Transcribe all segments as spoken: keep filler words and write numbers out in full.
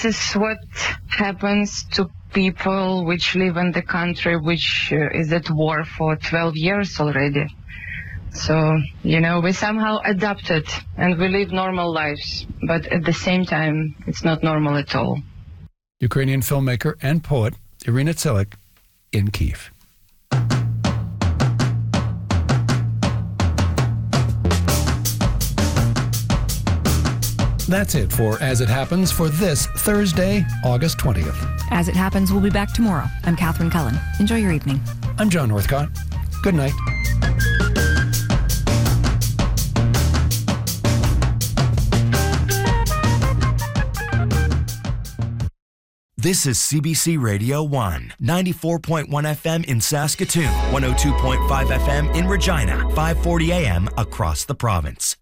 this is what happens to people which live in the country which uh, is at war for twelve years already. So, you know, we somehow adapted and we live normal lives, but at the same time, it's not normal at all. Ukrainian filmmaker and poet Irina Tsilik in Kyiv. That's it for As It Happens for this Thursday, August twentieth. As It Happens, we'll be back tomorrow. I'm Catherine Cullen. Enjoy your evening. I'm John Northcott. Good night. This is C B C Radio one, ninety-four point one F M in Saskatoon, one oh two point five F M in Regina, five forty A M across the province.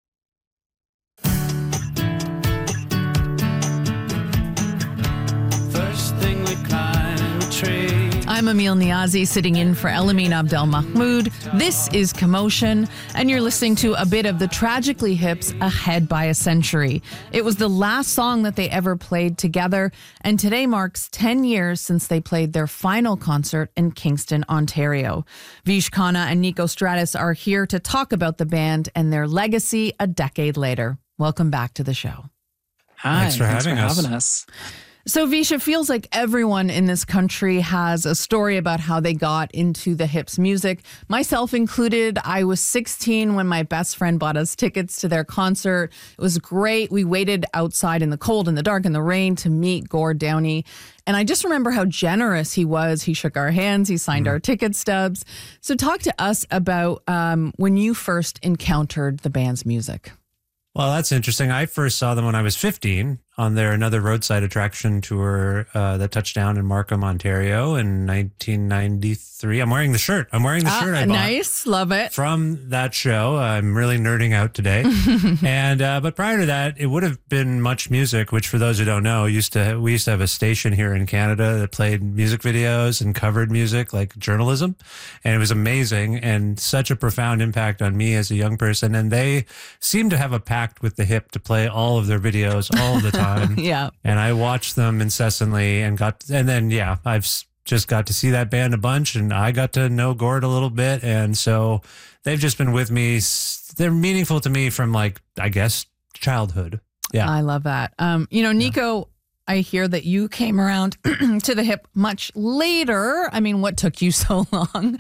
First thing we climb a tree. I'm Emil Niazi, sitting in for Elamine Abdel Mahmoud. This is Commotion, and you're listening to a bit of the Tragically Hip's Ahead by a Century. It was the last song that they ever played together, and today marks ten years since they played their final concert in Kingston, Ontario. Vish Khanna and Nico Stratus are here to talk about the band and their legacy a decade later. Welcome back to the show. Hi, thanks for, thanks having, for us. having us. So, Vish, it feels like everyone in this country has a story about how they got into the Hips music, myself included. I was sixteen when my best friend bought us tickets to their concert. It was great. We waited outside in the cold, in the dark, in the rain to meet Gord Downie. And I just remember how generous he was. He shook our hands. He signed mm. our ticket stubs. So talk to us about um, when you first encountered the band's music. Well, that's interesting. I first saw them when I was fifteen on their Another Roadside Attraction tour uh, that touched down in Markham, Ontario in nineteen ninety-three. I'm wearing the shirt. I'm wearing the ah, shirt I bought. Nice. Love it. From that show. I'm really nerding out today. and uh, But prior to that, it would have been Much Music, which for those who don't know, used to we used to have a station here in Canada that played music videos and covered music like journalism. And it was amazing and such a profound impact on me as a young person. And they seemed to have a pact with the Hip to play all of their videos all the time. Yeah. And I watched them incessantly and got, and then, yeah, I've just got to see that band a bunch and I got to know Gord a little bit. And so they've just been with me. They're meaningful to me from like, I guess, childhood. Yeah. I love that. Um, you know, Nico, yeah. I hear that you came around to the Hip much later. I mean, what took you so long?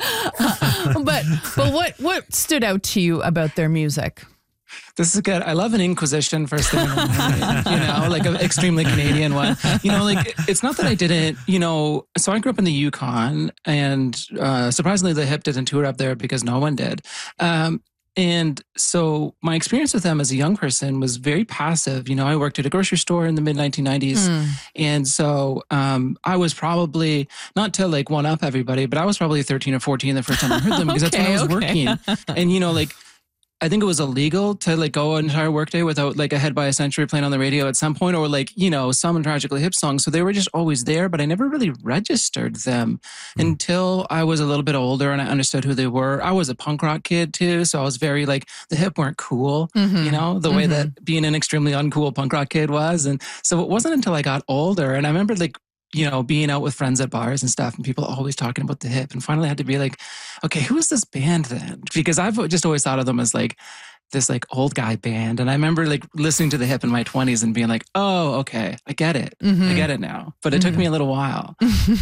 but, but what, what stood out to you about their music? This is good. I love an Inquisition first thing in the morning, you know, like an extremely Canadian one. You know, like it's not that I didn't, you know, so I grew up in the Yukon and uh, surprisingly the Hip didn't tour up there because no one did. Um, and so my experience with them as a young person was very passive. You know, I worked at a grocery store in the mid nineteen nineties. Mm. And so um, I was probably, not to like one up everybody, but I was probably thirteen or fourteen the first time I heard them because okay, that's when I was okay. working. And, you know, like, I think it was illegal to like go an entire workday without like Ahead by a Century playing on the radio at some point, or like, you know, some Tragically Hip songs. So they were just always there, but I never really registered them mm. until I was a little bit older and I understood who they were. I was a punk rock kid too. So I was very like, the Hip weren't cool, mm-hmm. you know, the mm-hmm. way that being an extremely uncool punk rock kid was. And so it wasn't until I got older and I remember like, you know, being out with friends at bars and stuff and people always talking about the Hip. And finally I had to be like, okay, who is this band then? Because I've just always thought of them as like this like old guy band. And I remember like listening to the Hip in my twenties and being like, oh, okay, I get it. Mm-hmm. I get it now. But it mm-hmm. took me a little while.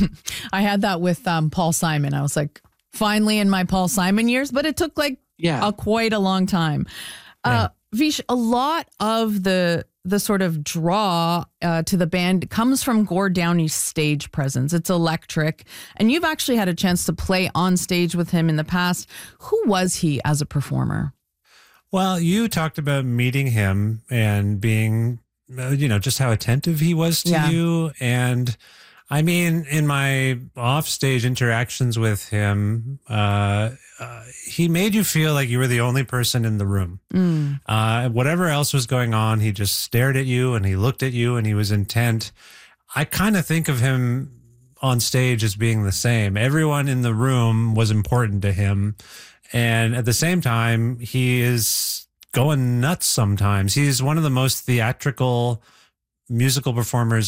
I had that with um, Paul Simon. I was like, finally in my Paul Simon years, but it took like yeah. a, quite a long time. Yeah. Uh, Vish, a lot of the the sort of draw uh, to the band comes from Gord Downie's stage presence. It's electric. And you've actually had a chance to play on stage with him in the past. Who was he as a performer? Well, you talked about meeting him and being, you know, just how attentive he was to yeah. you. And I mean, in my offstage interactions with him, uh, uh, he made you feel like you were the only person in the room. Mm. Uh, whatever else was going on, he just stared at you and he looked at you and he was intent. I kind of think of him on stage as being the same. Everyone in the room was important to him. And at the same time, he is going nuts sometimes. He's one of the most theatrical musical performers